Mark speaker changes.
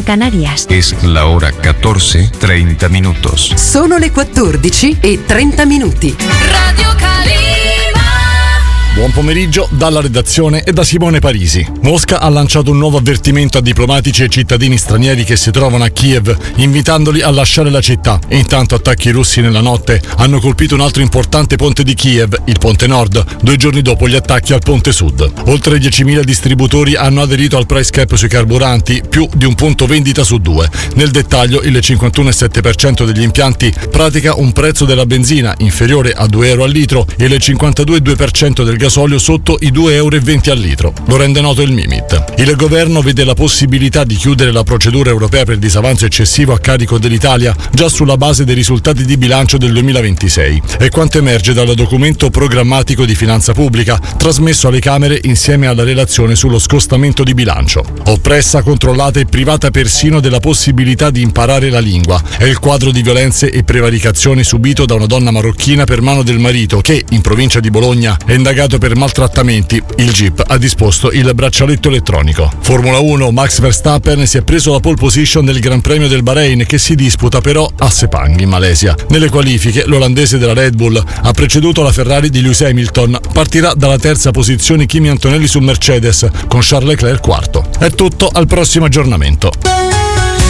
Speaker 1: en Canarias.
Speaker 2: Es la hora 14:30 minutos.
Speaker 3: Sono le 14:30.
Speaker 4: Radio Calima.
Speaker 5: Buon pomeriggio dalla redazione e da Simone Parisi. Mosca ha lanciato un nuovo avvertimento a diplomatici e cittadini stranieri che si trovano a Kiev, invitandoli a lasciare la città. E intanto attacchi russi nella notte hanno colpito un altro importante ponte di Kiev, il ponte nord, 2 giorni dopo gli attacchi al ponte sud. Oltre 10.000 distributori hanno aderito al price cap sui carburanti, più di un punto vendita su 2. Nel dettaglio, il 51,7% degli impianti pratica un prezzo della benzina inferiore a 2 euro al litro e il 52,2% del gasolio sotto i 2,20 euro al litro. Lo rende noto il Mimit. Il governo vede la possibilità di chiudere la procedura europea per disavanzo eccessivo a carico dell'Italia già sulla base dei risultati di bilancio del 2026. È quanto emerge dal documento programmatico di finanza pubblica trasmesso alle Camere insieme alla relazione sullo scostamento di bilancio. Oppressa, controllata e privata persino della possibilità di imparare la lingua. È il quadro di violenze e prevaricazioni subito da una donna marocchina per mano del marito che, in provincia di Bologna, è indagato per maltrattamenti. Il GIP ha disposto il braccialetto elettronico. Formula 1, Max Verstappen si è preso la pole position del Gran Premio del Bahrain che si disputa però a Sepang in Malesia. Nelle qualifiche l'olandese della Red Bull ha preceduto la Ferrari di Lewis Hamilton. Partirà dalla terza posizione Kimi Antonelli su Mercedes con Charles Leclerc quarto. È tutto, al prossimo aggiornamento.